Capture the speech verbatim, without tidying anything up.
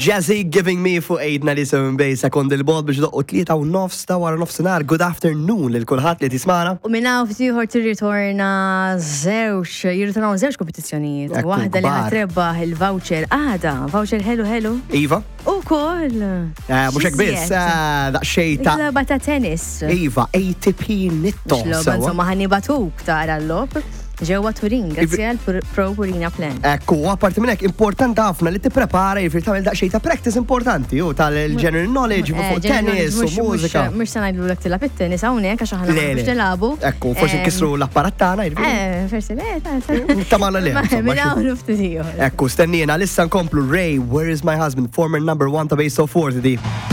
Jazzy Giving Me fuq ejdna li seven bej sekond il-bod biex doqqu tlieta u nofs ta' wara nofsinhar. Good afternoon lil kulħadd li tismana. U minna u ftiħor tirritorna zewx, jirritornaw zewx kompetizzjonijiet. Ekku, Waħda li kbar. ħatrebbaħ il-voucher għada, voucher hello hello. Iva, U koll. eh, mhux hekk biss, eh, daqsxejn ta' Illa bata tennis. Iva, A T P nitto. Xloba, insomma, ħanni batuk tara l-lob. Ġewa Turin, grazzi għal Pro Purina Plan. Ekku, apparti minn hekk importanti ħafna li tipprepara jifir tagħmel daqsxejn ta' practice importanti u tal-general knowledge fuq tennis u mużika. Mux sanajdu l-ek tilab il-tennis għawnek, għax ħana Le, mux le. tilabu. Ekku, forsi nkissru l-apparat tagħna jifir. Eh, forsi le, Tamalla le. Minna u nuftitijo. Ekku, stennijena, lissa nkomplu Ray, Where is my husband, former number one ta' base of forty di.